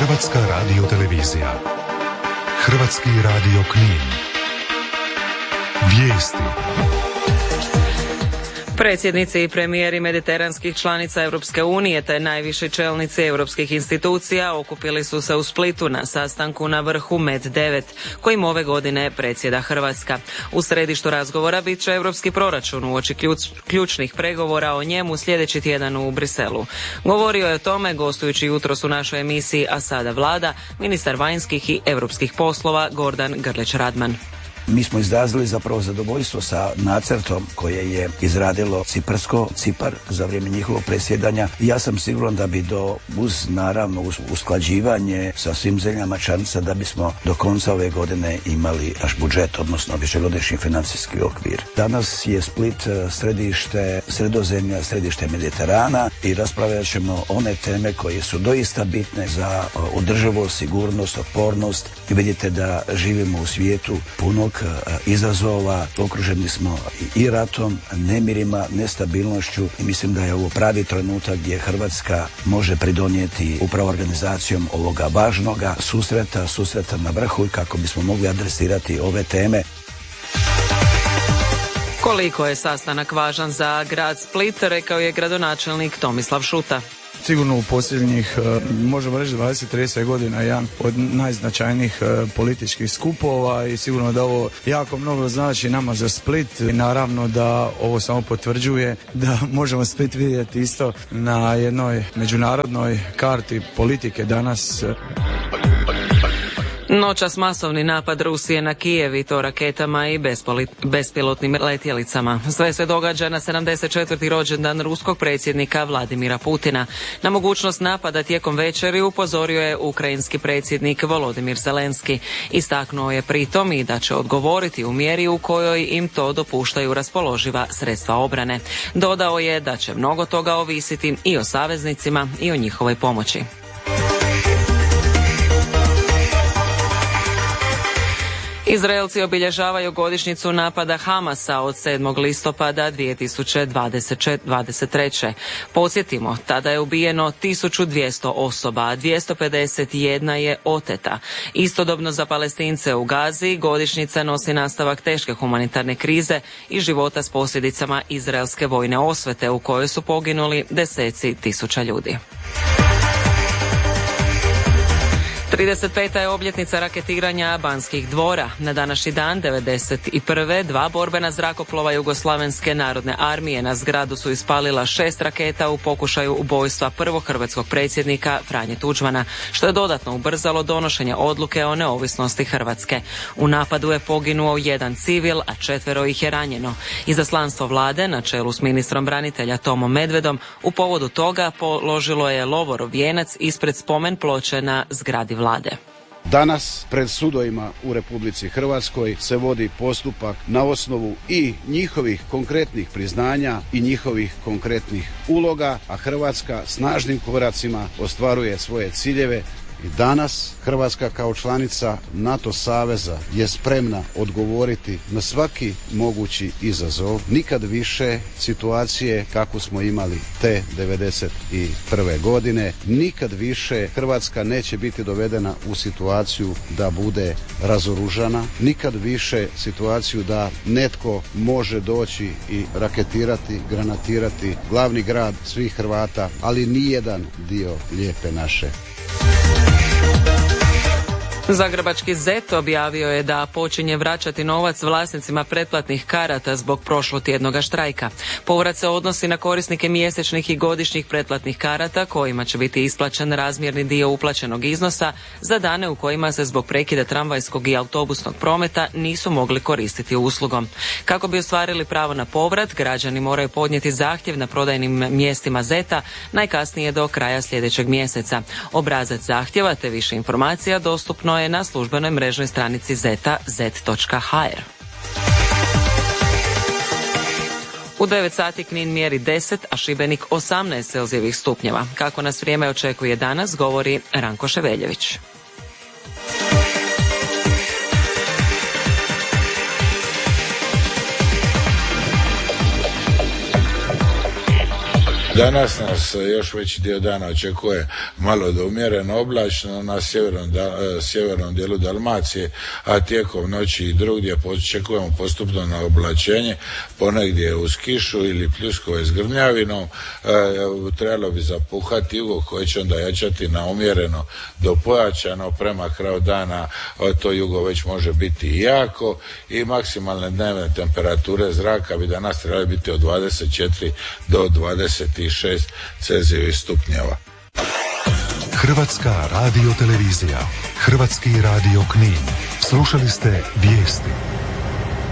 Hrvatska radiotelevizija. Hrvatski radio Knin. Vijesti. Predsjednici i premijeri mediteranskih članica Europske unije te najviši čelnici europskih institucija okupili su se u Splitu na sastanku na vrhu MED9, kojim ove godine predsjeda Hrvatska. U središtu razgovora bit će europski proračun uoči ključnih pregovora o njemu sljedeći tjedan u Briselu. Govorio je o tome gostujući jutros u našoj emisiji A sada Vlada, ministar vanjskih i europskih poslova Gordan Grlić-Radman. Mi smo izrazili zapravo zadovoljstvo sa nacrtom koje je izradilo Cipar za vrijeme njihovog predsjedanja. Ja sam siguran da bi uz usklađivanje sa svim zemljama članica da bismo do konca ove godine imali naš budžet, odnosno višegodišnji financijski okvir. Danas je Split središte Sredozemlja, središte Mediterana i raspravljat ćemo one teme koje su doista bitne za održivost, sigurnost, otpornost. I vidite da živimo u svijetu punog izazova, okruženi smo i ratom, nemirima, nestabilnošću i mislim da je ovo pravi trenutak gdje Hrvatska može pridonijeti upravo organizacijom ovoga važnoga susreta na vrhu i kako bismo mogli adresirati ove teme. Koliko je sastanak važan za grad Split, rekao je gradonačelnik Tomislav Šuta. Sigurno u posljednjih, možemo reći 20-30 godina, jedan od najznačajnijih političkih skupova i sigurno da ovo jako mnogo znači nama za Split i naravno da ovo samo potvrđuje da možemo Split vidjeti isto na jednoj međunarodnoj karti politike danas. Noćas masovni napad Rusije na Kijev i to raketama i bespilotnim letjelicama. Sve se događa na 74. rođendan ruskog predsjednika Vladimira Putina. Na mogućnost napada tijekom večeri upozorio je ukrajinski predsjednik Volodimir Zelenski. Istaknuo je pritom i da će odgovoriti u mjeri u kojoj im to dopuštaju raspoloživa sredstva obrane. Dodao je da će mnogo toga ovisiti i o saveznicima i o njihovoj pomoći. Izraelci obilježavaju godišnjicu napada Hamasa od 7. listopada 2023. Podsjetimo, tada je ubijeno 1200 osoba, a 251 je oteta. Istodobno za Palestince u Gazi godišnjica nosi nastavak teške humanitarne krize i života s posljedicama izraelske vojne osvete u kojoj su poginuli deseci tisuća ljudi. 35. je obljetnica raketiranja Banskih dvora. Na današnji dan 1991. 2 borbena zrakoplova Jugoslavenske narodne armije na zgradu su ispalila 6 raketa u pokušaju ubojstva prvog hrvatskog predsjednika Franje Tuđmana, što je dodatno ubrzalo donošenje odluke o neovisnosti Hrvatske. U napadu je poginuo 1 civil, a 4 ih je ranjeno. Izaslanstvo vlade, na čelu s ministrom branitelja Tomom Medvedom, u povodu toga položilo je lovorov vijenac ispred spomen ploče na zgradi vlade. Danas pred sudovima u Republici Hrvatskoj se vodi postupak na osnovu i njihovih konkretnih priznanja i njihovih konkretnih uloga, a Hrvatska snažnim koracima ostvaruje svoje ciljeve. I danas Hrvatska kao članica NATO saveza je spremna odgovoriti na svaki mogući izazov. Nikad više situacije kakvu smo imali te 1991. godine. Nikad više Hrvatska neće biti dovedena u situaciju da bude razoružana. Nikad više situaciju da netko može doći i raketirati, granatirati glavni grad svih Hrvata, ali nijedan dio lijepe naše. Zagrebački ZET objavio je da počinje vraćati novac vlasnicima pretplatnih karata zbog prošlotjednoga štrajka. Povrat se odnosi na korisnike mjesečnih i godišnjih pretplatnih karata kojima će biti isplaćen razmjerni dio uplaćenog iznosa za dane u kojima se zbog prekida tramvajskog i autobusnog prometa nisu mogli koristiti uslugom. Kako bi ostvarili pravo na povrat, građani moraju podnijeti zahtjev na prodajnim mjestima ZET-a najkasnije do kraja sljedećeg mjeseca. Obrazac zahtjeva te više informacija dostupno je na službenoj mrežnoj stranici ZET-a zet.hr. U 9 sati Knin mjeri 10, a Šibenik 18 celzijevih stupnjeva. Kako nas vrijeme očekuje danas, govori Ranko Ševeljević. Danas nas još veći dio dana očekuje malo do umjereno oblačno na sjevernom dijelu Dalmacije, a tijekom noći i drugdje očekujemo postupno na oblačenje, ponegdje uz kišu ili pljuskove s grmljavinom. Trebalo bi zapuhati jugo koje će onda jačati na umjereno do pojačano. Prema kraju dana to jugo već može biti i jako i maksimalne dnevne temperature zraka bi danas trebali biti od 24 do 26 Celzijevih stupnjeva. Hrvatska radiotelevizija, Hrvatski radio Knin. Slušali ste vijesti.